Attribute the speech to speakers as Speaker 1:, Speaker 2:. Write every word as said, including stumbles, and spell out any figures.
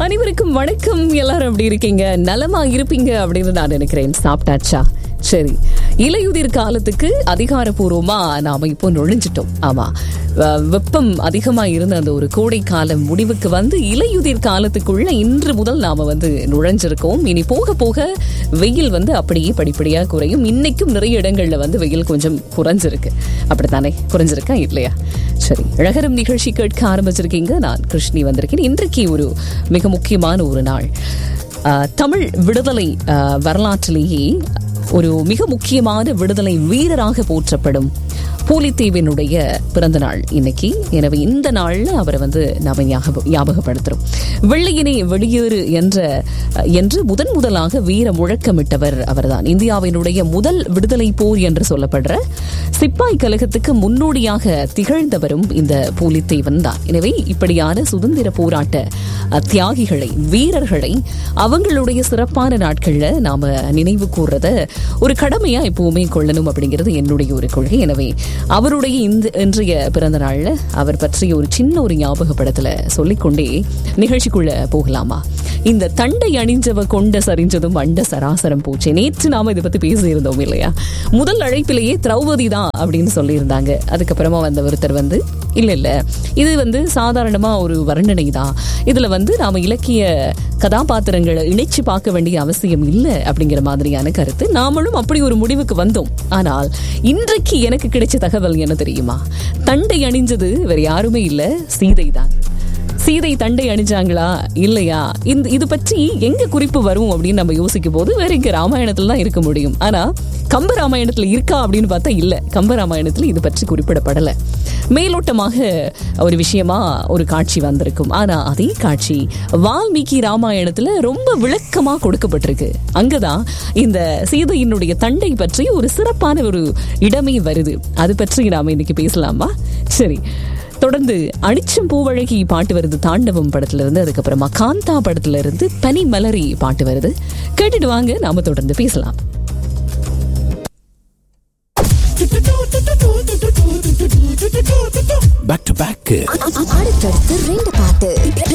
Speaker 1: அனைவருக்கும் வணக்கம். எல்லாரும் எப்படி இருக்கீங்க? நலமா இருப்பீங்க அப்படின்னு நான் நினைக்கிறேன். சாப்பிட்டாச்சா? சரி, இலையுதிர் காலத்துக்கு அதிகாரப்பூர்வமா நாம இப்போ நுழைஞ்சிட்டோம். ஆமா, வெப்பம் அதிகமா இருந்த அந்த ஒரு கோடை காலம் முடிவுக்கு வந்து இலையுதிர் காலத்துக்குள்ள இன்று முதல் நாம வந்து நுழைஞ்சிருக்கோம். இனி போக போக வெயில் வந்து அப்படியே படிப்படியா குறையும். இன்னைக்கும் நிறைய இடங்கள்ல வந்து வெயில் கொஞ்சம் குறைஞ்சிருக்கு. அப்படித்தானே? குறைஞ்சிருக்கா இல்லையா? சரி, அழகரம் நிகழ்ச்சி கேட்க ஆரம்பிச்சிருக்கீங்க. நான் கிருஷ்ணி வந்திருக்கேன். இன்றைக்கு ஒரு மிக முக்கியமான ஒரு நாள். தமிழ் விடுதலை வரலாற்றிலேயே ஒரு மிக முக்கியமான விடுதலை வீரராக போற்றப்படும் பூலித்தேவனுடைய பிறந்த நாள் இன்னைக்கு. எனவே இந்த நாள்ல அவரை வந்து நாம ஞாபகப்படுத்துறோம். வெள்ளையினை வெளியேறு என்ற என்று முதன் முதலாக வீர முழக்கமிட்டவர் அவர்தான். இந்தியாவினுடைய முதல் விடுதலை போர் என்று சொல்லப்படுற சிப்பாய் கழகத்துக்கு முன்னோடியாக திகழ்ந்தவரும் இந்த பூலித்தேவன் தான். எனவே இப்படியான சுதந்திர போராட்ட தியாகிகளை, வீரர்களை அவங்களுடைய சிறப்பான நாட்கள்ல நாம நினைவு கூர்றத ஒரு கடமையா எப்பவுமே கொள்ளணும் அப்படிங்கிறது என்னுடைய ஒரு கொள்கை. எனவே அவருடைய இந்த இன்றைய பிறந்த நாள்ல அவர் பற்றிய ஒரு சின்ன ஒரு ஞாபகப்படத்துல சொல்லிக்கொண்டே நிகழ்ச்சிக்குள்ள போகலாமா? இந்த தண்டை அணிஞ்சவ கொண்ட சரிஞ்சதும் அண்ட சராசரம் போச்சு. நேற்று நாம இதை பத்தி பேசியிருந்தோம் இல்லையா? முதல் அழைப்பிலேயே திரௌபதி தான் அப்படின்னு சொல்லியிருந்தாங்க. அதுக்கப்புறமா வந்த ஒருத்தர் வந்து இல்ல இல்ல இது வந்து சாதாரணமா ஒரு வர்ணனை தான், இதுல வந்து நாம இலக்கிய கதாபாத்திரங்களை இணைச்சு பார்க்க வேண்டிய அவசியம் இல்லை அப்படிங்கிற மாதிரியான கருத்து. நாமளும் அப்படி ஒரு முடிவுக்கு வந்தோம். ஆனால் இன்றைக்கு எனக்கு கிடைச்ச தகவல் என்ன தெரியுமா? தண்டை அணிஞ்சது வேற யாருமே இல்ல, சீதை தான். சீதை தண்டை அணிஞ்சாங்களா இல்லையா? இந்த இது பற்றி எங்க குறிப்பு வரும் அப்படின்னு நம்ம யோசிக்கும் போது வேற இங்க ராமாயணத்துல தான் இருக்க முடியும். ஆனா கம்ப ராமாயணத்துல இருக்கா அப்படின்னு பார்த்தா இல்ல. கம்ப ராமாயணத்துல இது பற்றி குறிப்பிடப்படல. மேலோட்டமாக ஒரு விஷயமா ஒரு காட்சி வந்திருக்கும். ஆனா அதே காட்சி வால்மீகி ராமாயணத்துல ரொம்ப விளக்கமா கொடுக்கப்பட்டிருக்கு. அங்கதான் இந்த சீதையினுடைய தண்டை பற்றி ஒரு சிறப்பான ஒரு இடமே வருது. அது பற்றி நாம இன்னைக்கு பேசலாமா? சரி, தொடர்ந்து அனிச்சம் பூவழகி பாட்டு வருது தாண்டவம் படத்துல இருந்து. அதுக்கப்புறமா காந்தா படத்துல இருந்து பனி மலரி பாட்டு வருது. கேட்டுட்டு வாங்க, நாம தொடர்ந்து பேசலாம்.
Speaker 2: பேக் டு பேக்
Speaker 3: அடுத்தடுத்து ரெண்டு பாட்டு.